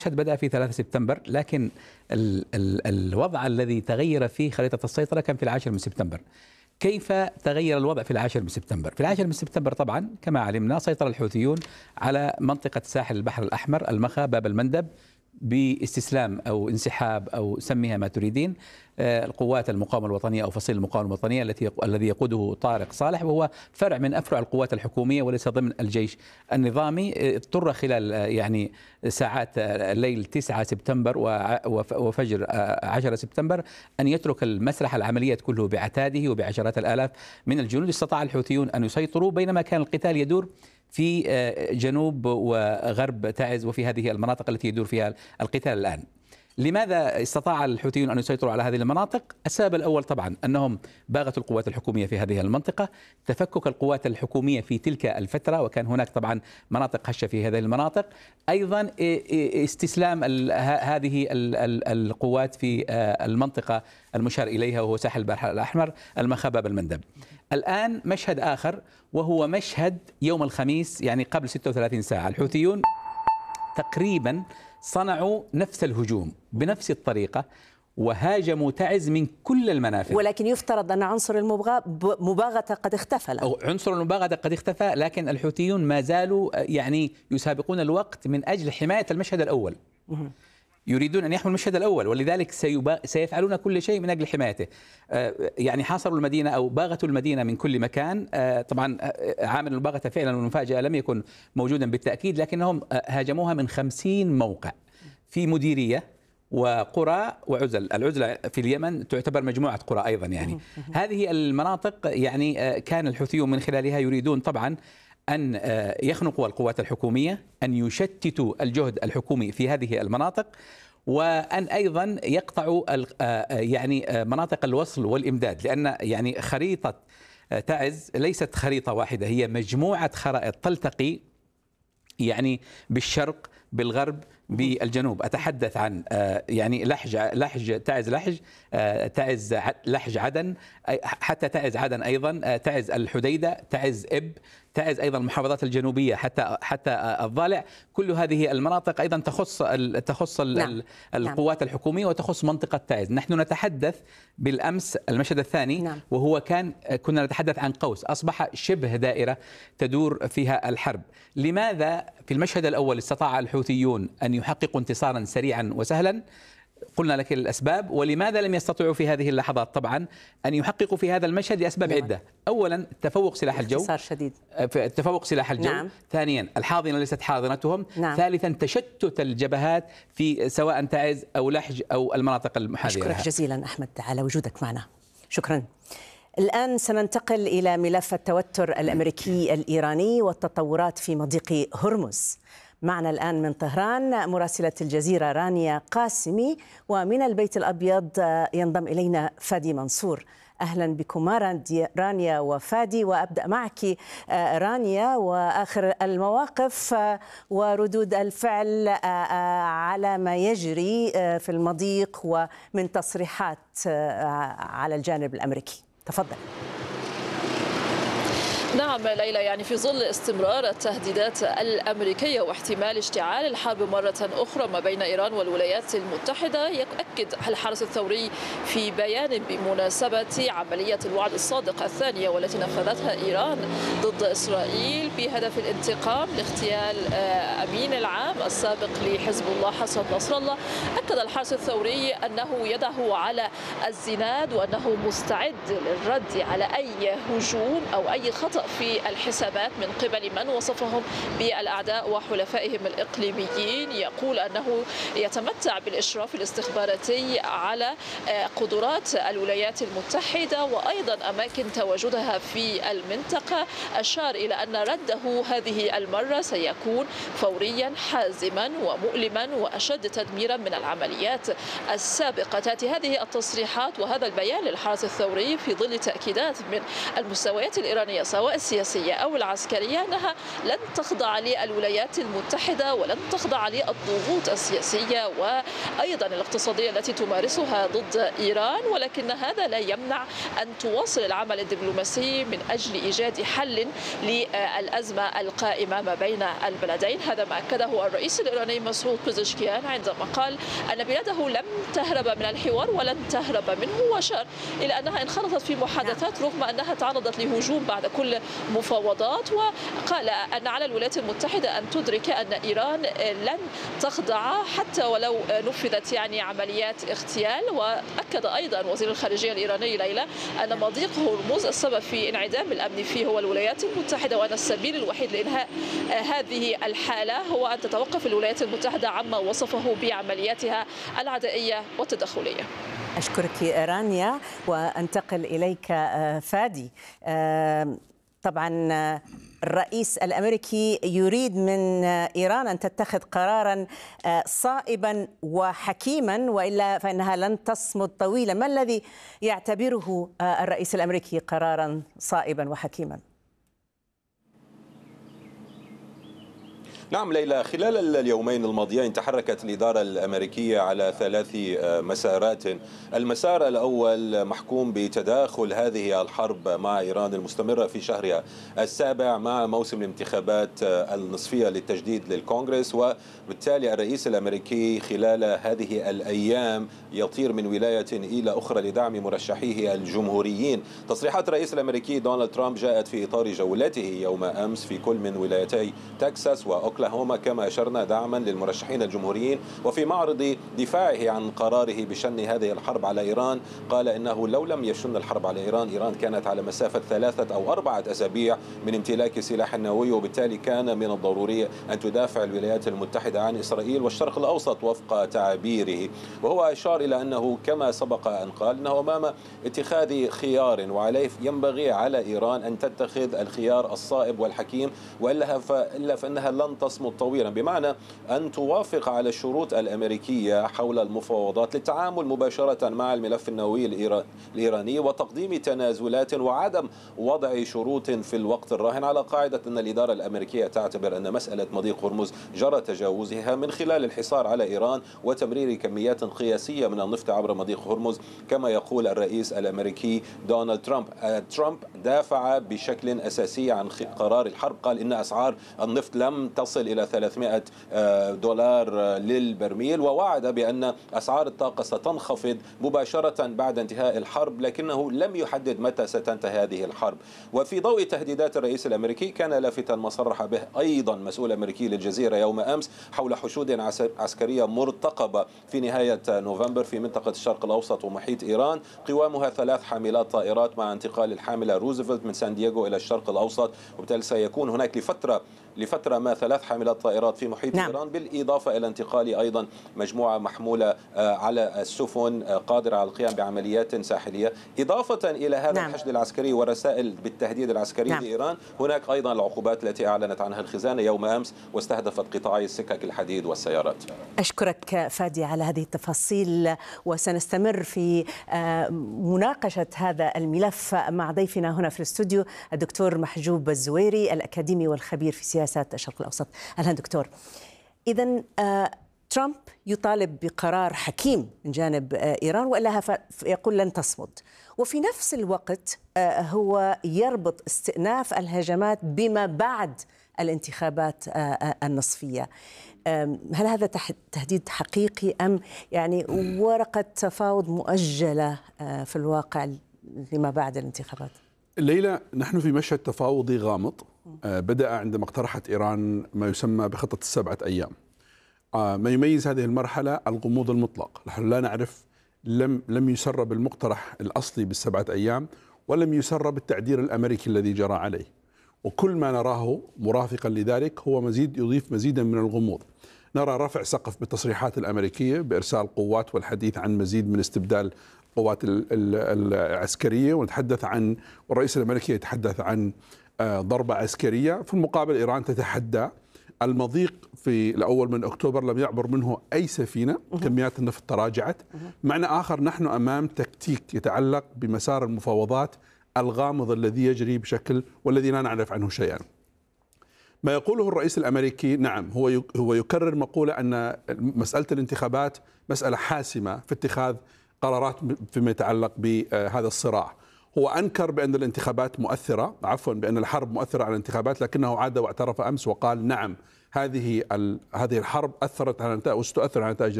بدأ في 3 سبتمبر، لكن الوضع الذي تغير فيه خريطة السيطرة كان في 10 من سبتمبر. كيف تغير الوضع في 10 من سبتمبر؟ في 10 من سبتمبر طبعا كما علمنا سيطر الحوثيون على منطقة ساحل البحر الأحمر، المخا، باب المندب، باستسلام أو انسحاب أو سميها ما تريدين القوات المقاومة الوطنية أو فصيل المقاومة الوطنية الذي يقوده طارق صالح، وهو فرع من أفرع القوات الحكومية وليس ضمن الجيش النظامي. اضطر خلال ساعات الليل 9 سبتمبر وفجر 10 سبتمبر أن يترك المسرح العمليات كله بعتاده وبعشرات الآلاف من الجنود. استطاع الحوثيون أن يسيطروا بينما كان القتال يدور في جنوب وغرب تعز وفي هذه المناطق التي يدور فيها القتال الآن. لماذا استطاع الحوثيون أن يسيطروا على هذه المناطق؟ السبب الأول طبعا أنهم باغتوا القوات الحكومية في هذه المنطقة، تفكك القوات الحكومية في تلك الفترة وكان هناك طبعا مناطق هشة في هذه المناطق، أيضا استسلام هذه القوات في المنطقة المشار إليها وهو ساحل البحر الأحمر، المخا، باب المندب. الآن مشهد آخر وهو مشهد يوم الخميس، يعني قبل 36 ساعة الحوثيون تقريبا صنعوا نفس الهجوم بنفس الطريقة وهاجموا تعز من كل المنافذ. ولكن يفترض أن عنصر المباغتة قد اختفى الآن. أو عنصر المباغتة قد اختفى، لكن الحوثيون ما زالوا يسابقون الوقت من أجل حماية المشهد الأول. يريدون أن يحموا المشهد الأول، ولذلك سيفعلون كل شيء من أجل حمايته. حاصروا المدينة أو باغتوا المدينة من كل مكان. طبعا عامل المباغتة فعلا والمفاجأة لم يكن موجودا بالتأكيد، لكنهم هاجموها من 50 موقع في مديرية وقرى وعزل. العزلة في اليمن تعتبر مجموعة قرى أيضا. هذه المناطق كان الحوثيون من خلالها يريدون طبعا أن يخنقوا القوات الحكومية، أن يشتتوا الجهد الحكومي في هذه المناطق، وأن أيضا يقطعوا مناطق الوصل والإمداد، لأن خريطة تعز ليست خريطة واحدة، هي مجموعة خرائط تلتقي بالشرق، بالغرب، بالجنوب. أتحدث عن لحج تعز، تعز لحج عدن، حتى تعز عدن أيضا، تعز الحديدة، تعز إب، تعز أيضا المحافظات الجنوبية حتى الضالع. كل هذه المناطق أيضا تخص القوات الحكومية وتخص منطقة تعز. نحن نتحدث بالأمس المشهد الثاني وهو كنا نتحدث عن قوس أصبح شبه دائرة تدور فيها الحرب. لماذا في المشهد الأول استطاع الحوثيون أن يحققوا انتصارا سريعا وسهلا؟ قلنا لك الأسباب. ولماذا لم يستطيعوا في هذه اللحظات طبعا أن يحققوا في هذا المشهد؟ لأسباب عدة. أولا تفوق سلاح الجو، اختصار شديد، تفوق سلاح الجو. ثانيا الحاضنة ليست حاضنتهم. ثالثا تشتت الجبهات في سواء تعز أو لحج أو المناطق المحاذية. أشكرك جزيلا أحمد على وجودك معنا، شكرا. الآن سننتقل إلى ملف التوتر الأمريكي الإيراني والتطورات في مضيق هرمز. معنا الآن من طهران مراسلة الجزيرة رانيا قاسمي، ومن البيت الأبيض ينضم إلينا فادي منصور. أهلا بكما رانيا وفادي، وأبدأ معك رانيا، وآخر المواقف وردود الفعل على ما يجري في المضيق ومن تصريحات على الجانب الأمريكي. تفضل. نعم ليلى، في ظل استمرار التهديدات الأمريكية واحتمال اشتعال الحرب مرة أخرى ما بين إيران والولايات المتحدة، يؤكد الحرس الثوري في بيان بمناسبة عملية الوعد الصادق الثانية والتي نفذتها إيران ضد إسرائيل بهدف الانتقام لاغتيال أمين العام السابق لحزب الله حسن نصر الله. أكد الحرس الثوري أنه يده على الزناد وأنه مستعد للرد على أي هجوم أو أي خطأ في الحسابات من قبل من وصفهم بالأعداء وحلفائهم الإقليميين. يقول أنه يتمتع بالإشراف الاستخباراتي على قدرات الولايات المتحدة وأيضا أماكن تواجدها في المنطقة. أشار إلى أن رده هذه المرة سيكون فوريا، حازما ومؤلما وأشد تدميرا من العمليات السابقة. تأتي هذه التصريحات وهذا البيان للحرس الثوري في ظل تأكيدات من المستويات الإيرانية سواء سواء السياسية أو العسكرية أنها لن تخضع للولايات المتحدة ولن تخضع للضغوط السياسية وأيضا الاقتصادية التي تمارسها ضد إيران، ولكن هذا لا يمنع أن تواصل العمل الدبلوماسي من أجل إيجاد حل للأزمة القائمة ما بين البلدين. هذا ما أكده الرئيس الإيراني مسعود بيزشكيان عندما قال أن بلاده لم تهرب من الحوار ولن تهرب منه، وأشار إلى أنها انخرطت في محادثات رغم أنها تعرضت لهجوم بعد كل مفاوضات، وقال أن على الولايات المتحدة أن تدرك أن إيران لن تخضع حتى ولو نفذت عمليات اغتيال. وأكد أيضا وزير الخارجية الإيراني ليلى أن مضيق هرمز السبب في انعدام الأمن فيه هو الولايات المتحدة، وأن السبيل الوحيد لإنهاء هذه الحالة هو أن تتوقف الولايات المتحدة عما وصفه بعملياتها العدائية والتدخلية. أشكرك رانيا، وأنتقل إليك فادي. طبعا الرئيس الأمريكي يريد من إيران أن تتخذ قراراً صائباً وحكيماً وإلا فإنها لن تصمد طويلاً. ما الذي يعتبره الرئيس الأمريكي قراراً صائباً وحكيماً؟ نعم ليلى، خلال اليومين الماضيين تحركت الإدارة الأمريكية على 3 مسارات. المسار الأول محكوم بتداخل هذه الحرب مع إيران المستمرة في شهرها السابع مع موسم الانتخابات النصفية للتجديد للكونغرس، وبالتالي الرئيس الأمريكي خلال هذه الأيام يطير من ولاية إلى أخرى لدعم مرشحيه الجمهوريين. تصريحات الرئيس الأمريكي دونالد ترامب جاءت في إطار جولته يوم أمس في كل من ولايتي تكساس وأوكلاهوما، كما أشرنا دعما للمرشحين الجمهوريين. وفي معرض دفاعه عن قراره بشن هذه الحرب على إيران قال إنه لو لم يشن الحرب على إيران كانت على مسافة 3 أو 4 أسابيع من امتلاك سلاح نووي، وبالتالي كان من الضروري أن تدافع الولايات المتحدة عن إسرائيل والشرق الأوسط وفق تعبيره. وهو أشار إلى أنه كما سبق أن قال أنه أمام اتخاذ خيار، وعليه ينبغي على إيران أن تتخذ الخيار الصائب والحكيم، وإلا فإنها لن تصمد طويلا، بمعنى أن توافق على الشروط الأمريكية حول المفاوضات للتعامل مباشرة مع الملف النووي الإيراني وتقديم تنازلات وعدم وضع شروط في الوقت الراهن، على قاعدة أن الإدارة الأمريكية تعتبر أن مسألة مضيق هرمز جرى تجاوزها من خلال الحصار على إيران وتمرير كميات قياسية من النفط عبر مضيق هرمز، كما يقول الرئيس الأمريكي دونالد ترامب. ترامب دافع بشكل أساسي عن قرار الحرب، قال إن أسعار النفط لم تصل إلى $300 للبرميل، ووعد بأن أسعار الطاقة ستنخفض مباشرة بعد انتهاء الحرب، لكنه لم يحدد متى ستنتهي هذه الحرب. وفي ضوء تهديدات الرئيس الأمريكي كان لافتا ما صرح به أيضا مسؤول أمريكي للجزيرة يوم أمس حول حشود عسكرية مرتقبة في نهاية نوفمبر في منطقة الشرق الأوسط ومحيط إيران، قوامها 3 حاملات طائرات مع انتقال الحاملة روزفلت من سان دييغو إلى الشرق الأوسط، وبالتالي سيكون هناك لفترة ما 3 حاملات طائرات في محيط إيران، بالإضافة إلى انتقال أيضا مجموعة محمولة على السفن قادرة على القيام بعمليات ساحلية. إضافة إلى هذا الحشد العسكري ورسائل بالتهديد العسكري لإيران، هناك أيضا العقوبات التي أعلنت عنها الخزانة يوم أمس واستهدفت قطاعي السكك الحديد والسيارات. أشكرك فادي على هذه التفاصيل، وسنستمر في مناقشة هذا الملف مع ضيفنا هنا في الاستوديو الدكتور محجوب الزويري الأكاديمي والخبير في سياسات الشرق الأوسط. أهلا دكتور. إذن ترامب يطالب بقرار حكيم من جانب إيران وإلا يقول لن تصمد، وفي نفس الوقت هو يربط استئناف الهجمات بما بعد الانتخابات النصفية. هل هذا تهديد حقيقي أم ورقة تفاوض مؤجلة في الواقع لما بعد الانتخابات؟ ليلى، نحن في مشهد تفاوضي غامض بدأ عندما اقترحت إيران ما يسمى بخطة 7 أيام. ما يميز هذه المرحلة الغموض المطلق. نحن لا نعرف، لم يسرب المقترح الأصلي ب7 أيام ولم يسرب التعديل الأمريكي الذي جرى عليه، وكل ما نراه مرافقا لذلك هو يضيف مزيدا من الغموض. نرى رفع سقف بالتصريحات الأمريكية بإرسال قوات والحديث عن مزيد من استبدال القوات العسكرية، والرئيس الأمريكي يتحدث عن ضربة عسكرية. في المقابل إيران تتحدى المضيق في الأول من أكتوبر لم يعبر منه أي سفينة، كميات النفط تراجعت. معنى آخر، نحن أمام تكتيك يتعلق بمسار المفاوضات الغامض الذي يجري بشكل والذي لا نعرف عنه شيئا. ما يقوله الرئيس الأمريكي نعم هو يكرر مقولة أن مسألة الانتخابات مسألة حاسمة في اتخاذ قرارات فيما يتعلق بهذا الصراع. هو أنكر بأن الانتخابات مؤثرة، بأن الحرب مؤثرة على الانتخابات، لكنه عاد واعترف أمس وقال نعم هذه الحرب أثرت على النتائج وستؤثر على نتائج